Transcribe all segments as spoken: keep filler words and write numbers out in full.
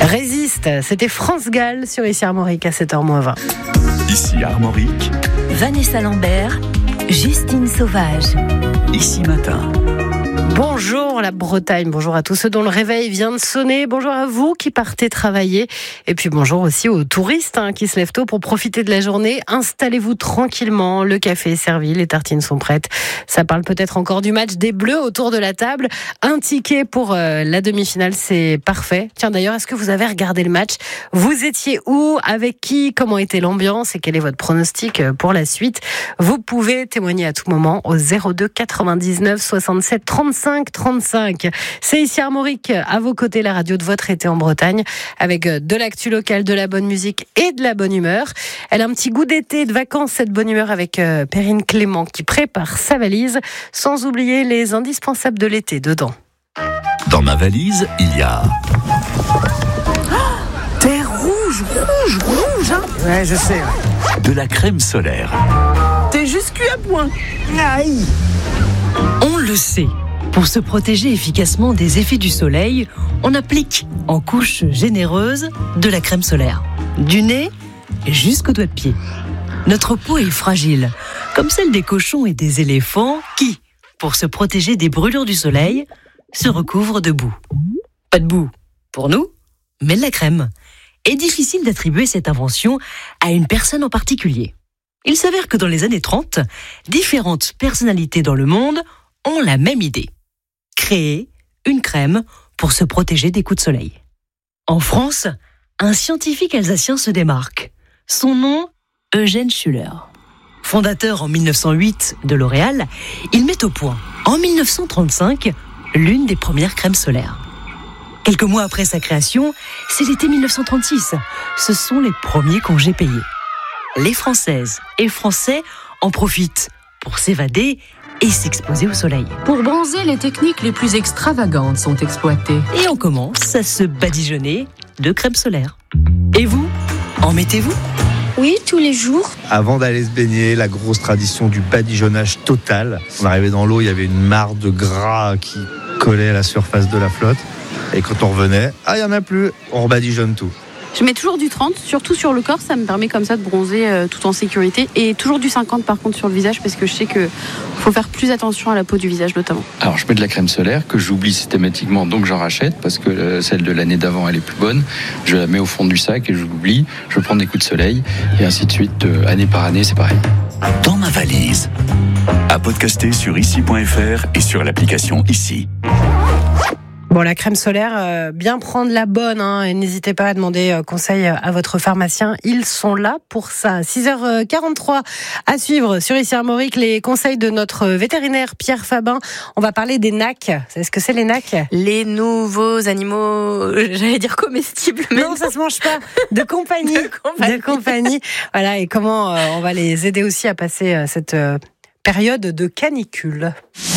Résiste, c'était France Gall sur Ici Armorique à sept heures moins vingt. Ici Armorique, Vanessa Lambert, Justine Sauvage. Ici Matin. Bonjour la Bretagne, bonjour à tous ceux dont le réveil vient de sonner, bonjour à vous qui partez travailler et puis bonjour aussi aux touristes hein, qui se lèvent tôt pour profiter de la journée. Installez-vous tranquillement, le café est servi, les tartines sont prêtes. Ça parle peut-être encore du match des Bleus autour de la table. Un ticket pour euh, la demi-finale, c'est parfait. Tiens d'ailleurs, est-ce que vous avez regardé le match ? Vous étiez où ? Avec qui ? Comment était l'ambiance ? Et quel est votre pronostic pour la suite ? Vous pouvez témoigner à tout moment au zéro deux quatre-vingt-dix-neuf soixante-sept trente-cinq trente-cinq. C'est Ici Armorique, à vos côtés, la radio de votre été en Bretagne, avec de l'actu locale, de la bonne musique et de la bonne humeur. Elle a un petit goût d'été, de vacances, cette bonne humeur, avec euh, Perrine Clément qui prépare sa valise, sans oublier les indispensables de l'été dedans. Dans ma valise, il y a... T'es rouge, rouge, rouge, hein ? Ouais, je sais. Ouais. de la crème solaire. T'es juste cuit à point. Aïe. On le sait. Pour se protéger efficacement des effets du soleil, on applique en couche généreuse de la crème solaire. Du nez jusqu'aux doigts de pied. Notre peau est fragile, comme celle des cochons et des éléphants qui, pour se protéger des brûlures du soleil, se recouvrent de boue. Pas de boue pour nous, mais de la crème. Et difficile d'attribuer cette invention à une personne en particulier. Il s'avère que dans les années trente, différentes personnalités dans le monde ont la même idée. Créer une crème pour se protéger des coups de soleil. En France, un scientifique alsacien se démarque. Son nom, Eugène Schuller. Fondateur en mille neuf cent huit de L'Oréal, il met au point, en mille neuf cent trente-cinq, l'une des premières crèmes solaires. Quelques mois après sa création, c'est l'été mille neuf cent trente-six. Ce sont les premiers congés payés. Les Françaises et Français en profitent pour s'évader et s'exposer au soleil. Pour bronzer, les techniques les plus extravagantes sont exploitées. Et on commence à se badigeonner de crème solaire. Et vous, en mettez-vous ? Oui, tous les jours. Avant d'aller se baigner, la grosse tradition du badigeonnage total. On arrivait dans l'eau, il y avait une mare de gras qui collait à la surface de la flotte. Et quand on revenait, ah, il n'y en a plus, on rebadigeonne tout. Je mets toujours du trente, surtout sur le corps, ça me permet comme ça de bronzer euh, tout en sécurité. Et toujours du cinquante par contre sur le visage, parce que je sais qu'il faut faire plus attention à la peau du visage notamment. Alors je mets de la crème solaire que j'oublie systématiquement, donc j'en rachète, parce que euh, celle de l'année d'avant elle est plus bonne. Je la mets au fond du sac et je l'oublie, je prends des coups de soleil, et ainsi de suite, euh, année par année, c'est pareil. Dans ma valise. À podcaster sur ici point f r et sur l'application Ici. Bon, la crème solaire, euh, bien prendre la bonne, hein, et n'hésitez pas à demander euh, conseil à votre pharmacien. Ils sont là pour ça. six heures quarante-trois à suivre sur Ici Armorique, les conseils de notre vétérinaire Pierre Fabin. On va parler des nacs. Vous savez ce que c'est les nacs ? Les nouveaux animaux, j'allais dire comestibles. Mais non, non, ça se mange pas. De compagnie. de compagnie. De compagnie. Voilà, et comment euh, on va les aider aussi à passer euh, cette euh, période de canicule.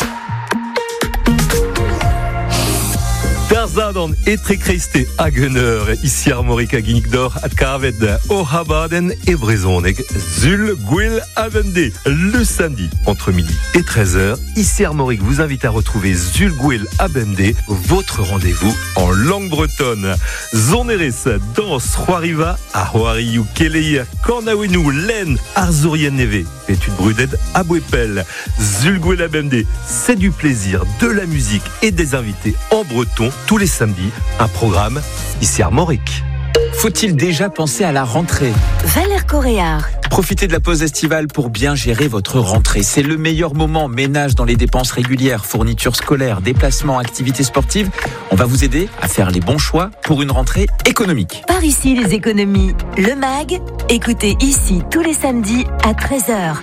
Daar dan etrekreiste agener, ici Armorique à Guinigdor, à Kavet, au Habaden et Brezonek, Zul, Gwil, Avende. Le samedi, entre midi et treize heures, ici Armorique vous invite à retrouver Zul, Gwil, Abende, votre rendez-vous en langue bretonne. Zoneres, danse, Roariva, à Roariou, Kelei, Kornawenu, Len, Arzurien Neve, étude bruded, Abouepel, Zul, Gwil, Abende. C'est du plaisir, de la musique et des invités en breton. Tous les samedis, un programme ici Armorique. Faut-il déjà penser à la rentrée ? Valère Coréard. Profitez de la pause estivale pour bien gérer votre rentrée. C'est le meilleur moment. Ménage dans les dépenses régulières, fournitures scolaires, déplacements, activités sportives. On va vous aider à faire les bons choix pour une rentrée économique. Par ici les économies. Le MAG, écoutez Ici tous les samedis à treize heures.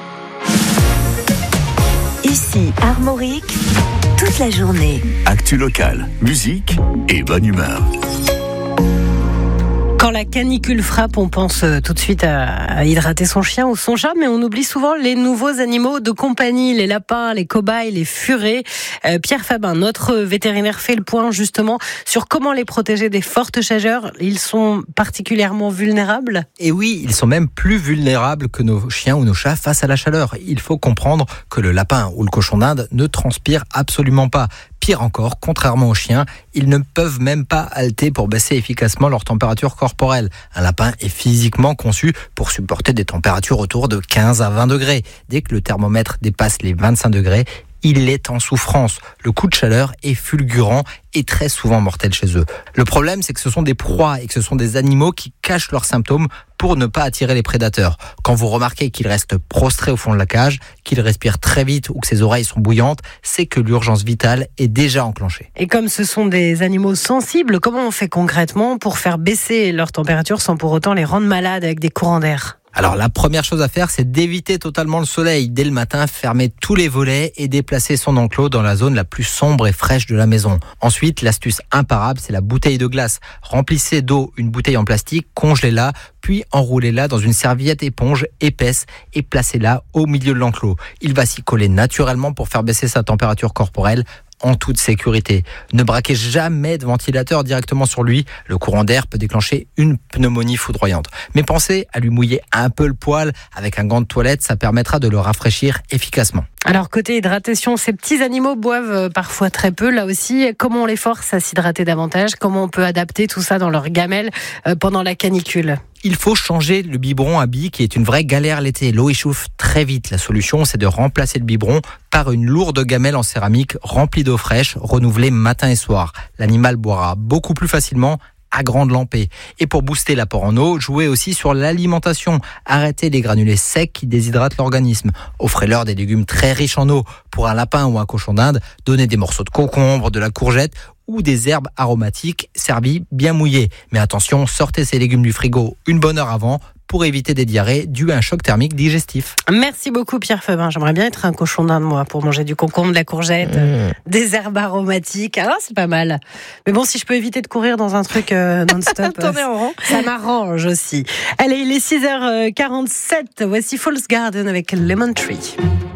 Ici Armorique, toute la journée. Actu locale, musique et bonne humeur. Quand la canicule frappe, on pense tout de suite à hydrater son chien ou son chat, mais on oublie souvent les nouveaux animaux de compagnie, les lapins, les cobayes, les furets. Euh, Pierre Fabin, notre vétérinaire, fait le point justement sur comment les protéger des fortes chaleurs. Ils sont particulièrement vulnérables. Et oui, ils sont même plus vulnérables que nos chiens ou nos chats face à la chaleur. Il faut comprendre que le lapin ou le cochon d'Inde ne transpire absolument pas. Pire encore, contrairement aux chiens, ils ne peuvent même pas halter pour baisser efficacement leur température corporelle. Un lapin est physiquement conçu pour supporter des températures autour de quinze à vingt degrés. Dès que le thermomètre dépasse les vingt-cinq degrés, il est en souffrance. Le coup de chaleur est fulgurant et très souvent mortel chez eux. Le problème, c'est que ce sont des proies et que ce sont des animaux qui cachent leurs symptômes pour ne pas attirer les prédateurs. Quand vous remarquez qu'il reste prostré au fond de la cage, qu'il respire très vite ou que ses oreilles sont bouillantes, c'est que l'urgence vitale est déjà enclenchée. Et comme ce sont des animaux sensibles, comment on fait concrètement pour faire baisser leur température sans pour autant les rendre malades avec des courants d'air ? Alors la première chose à faire, c'est d'éviter totalement le soleil. Dès le matin, fermer tous les volets et déplacer son enclos dans la zone la plus sombre et fraîche de la maison. Ensuite, l'astuce imparable, c'est la bouteille de glace. Remplissez d'eau une bouteille en plastique, congelez-la, puis enroulez-la dans une serviette éponge épaisse et placez-la au milieu de l'enclos. Il va s'y coller naturellement pour faire baisser sa température corporelle en toute sécurité. Ne braquez jamais de ventilateur directement sur lui. Le courant d'air peut déclencher une pneumonie foudroyante. Mais pensez à lui mouiller un peu le poil avec un gant de toilette, ça permettra de le rafraîchir efficacement. Alors côté hydratation, ces petits animaux boivent parfois très peu. Là aussi, comment on les force à s'hydrater davantage ? Comment on peut adapter tout ça dans leur gamelle pendant la canicule ? Il faut changer le biberon à billes qui est une vraie galère l'été. L'eau échauffe très vite. La solution, c'est de remplacer le biberon par une lourde gamelle en céramique remplie d'eau fraîche, renouvelée matin et soir. L'animal boira beaucoup plus facilement à grande lampée. Et pour booster l'apport en eau, jouez aussi sur l'alimentation. Arrêtez les granulés secs qui déshydratent l'organisme. Offrez-leur des légumes très riches en eau. Pour un lapin ou un cochon d'Inde, donnez des morceaux de concombre, de la courgette ou des herbes aromatiques servies bien mouillées. Mais attention, sortez ces légumes du frigo une bonne heure avant pour éviter des diarrhées dues à un choc thermique digestif. Merci beaucoup Pierre Febin. J'aimerais bien être un cochon d'Inde moi pour manger du concombre, de la courgette, mmh. des herbes aromatiques. Alors c'est pas mal. Mais bon, si je peux éviter de courir dans un truc euh, non-stop, ça m'arrange aussi. Allez, il est six heures quarante-sept. Voici False Garden avec Lemon Tree.